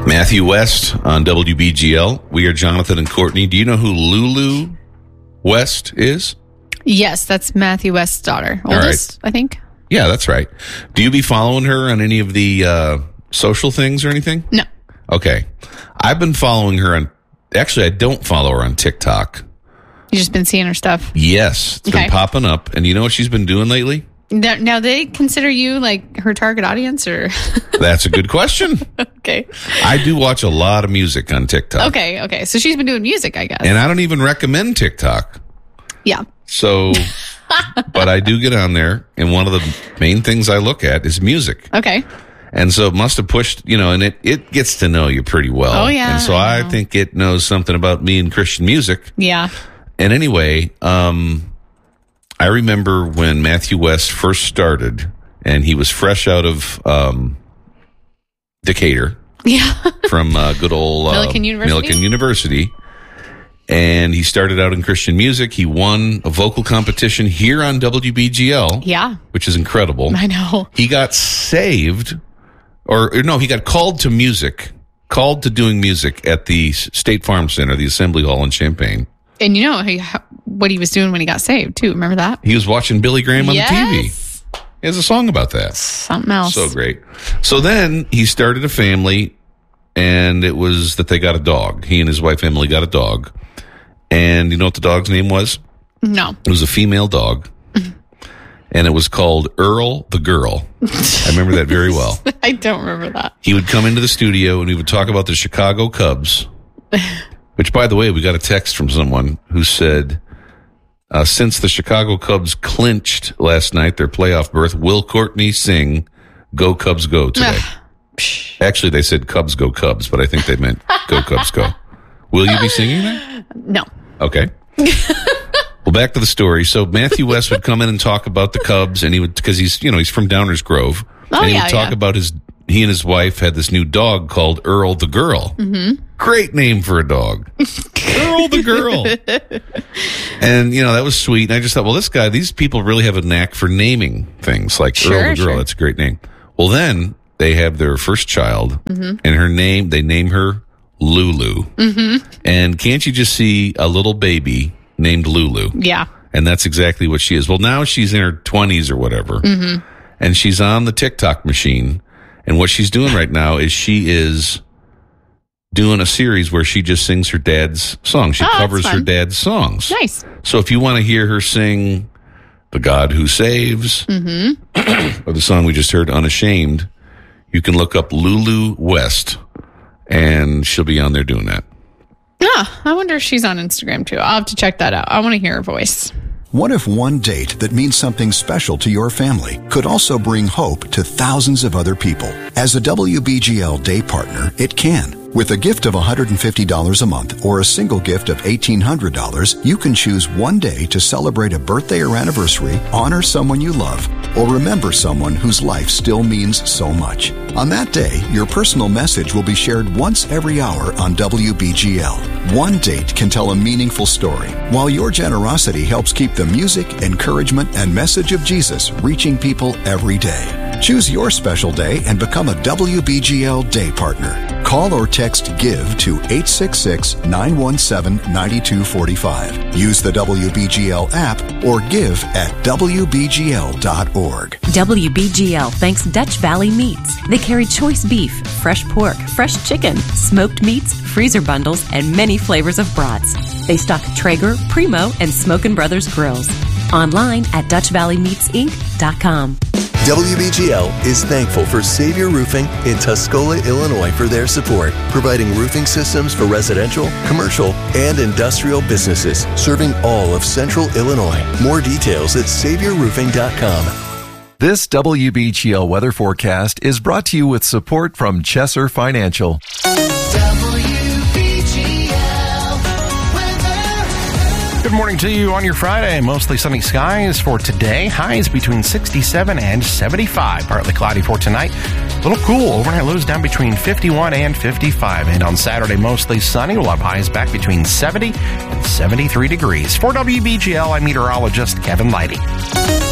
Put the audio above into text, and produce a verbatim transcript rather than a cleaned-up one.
Matthew West on W B G L. We are Jonathan and Courtney. Do you know who Lulu West is? Yes, that's Matthew West's daughter. Oldest, right. I think. Yeah, that's right. Do you be following her on any of the uh, social things or anything? No. Okay. I've been following her on... Actually, I don't follow her on TikTok. You just been seeing her stuff? Yes. It's okay. been popping up. And you know what she's been doing lately? Now, now they consider you like her target audience, or? That's a good question. Okay. I do watch a lot of music on TikTok. Okay, okay. So she's been doing music, I guess. And I don't even recommend TikTok. Yeah. So, but I do get on there, and one of the main things I look at is music. Okay. And so it must have pushed, you know, and it, it gets to know you pretty well. Oh, yeah. And so I, I think it knows something about me and Christian music. Yeah. And anyway, um... I remember when Matthew West first started, and he was fresh out of um, Decatur, yeah, from uh, good old uh, Millikan University. Millikan University, and he started out in Christian music. He won a vocal competition here on W B G L, yeah, which is incredible. I know. He got saved, or, or no, he got called to music, called to doing music at the State Farm Center, the Assembly Hall in Champaign. And you know he, what he was doing when he got saved, too. Remember that? He was watching Billy Graham on yes. the T V. He has a song about that. Something else. So great. So then he started a family, and it was that they got a dog. He and his wife, Emily, got a dog. And you know what the dog's name was? No. It was a female dog. And it was called Earl the Girl. I remember that very well. I don't remember that. He would come into the studio, and he would talk about the Chicago Cubs. Which, by the way, we got a text from someone who said, uh, since the Chicago Cubs clinched last night their playoff berth, will Courtney sing Go Cubs Go today? Actually, they said Cubs Go Cubs, but I think they meant Go Cubs Go. Will you be singing that? No. Okay. Well, back to the story. So Matthew West would come in and talk about the Cubs, and he would, because he's, you know, he's from Downers Grove. Oh, and he yeah, would talk yeah. about his, he and his wife had this new dog called Earl the Girl. Mm-hmm. Great name for a dog. Earl the Girl. And, you know, that was sweet. And I just thought, well, this guy, these people really have a knack for naming things like sure, Earl the Girl. Sure. That's a great name. Well, then they have their first child, mm-hmm. and her name, they name her Lulu. Mm-hmm. And can't you just see a little baby named Lulu? Yeah. And that's exactly what she is. Well, now she's in her twenties or whatever. Mm-hmm. And she's on the TikTok machine. And what she's doing right now is she is doing a series where she just sings her dad's songs. She oh, covers her dad's songs. Nice. So if you want to hear her sing The God Who Saves, mm-hmm. or the song we just heard, Unashamed, you can look up Lulu West, and she'll be on there doing that. Ah, I wonder if she's on Instagram too. I'll have to check that out. I want to hear her voice. What if one date that means something special to your family could also bring hope to thousands of other people? As a W B G L day partner, it can. With a gift of one hundred fifty dollars a month or a single gift of eighteen hundred dollars, you can choose one day to celebrate a birthday or anniversary, honor someone you love, or remember someone whose life still means so much. On that day, your personal message will be shared once every hour on W B G L. One date can tell a meaningful story, while your generosity helps keep the music, encouragement, and message of Jesus reaching people every day. Choose your special day and become a W B G L day partner. Call or text GIVE to eight six six, nine one seven, nine two four five. Use the W B G L app or give at W B G L dot org. W B G L thanks Dutch Valley Meats. They carry choice beef, fresh pork, fresh chicken, smoked meats, freezer bundles, and many flavors of brats. They stock Traeger, Primo, and Smokin' Brothers grills. Online at Dutch Valley Meats Inc dot com. W B G L is thankful for Savior Roofing in Tuscola, Illinois for their support, providing roofing systems for residential, commercial, and industrial businesses, serving all of Central Illinois. More details at Savior Roofing dot com. This W B G L weather forecast is brought to you with support from Chesser Financial. Good morning to you on your Friday. Mostly sunny skies for today. Highs between sixty-seven and seventy-five. Partly cloudy for tonight. A little cool. Overnight lows down between fifty-one and fifty-five. And on Saturday, mostly sunny. We'll have highs back between seventy and seventy-three degrees. For W B G L, I'm meteorologist Kevin Leidy.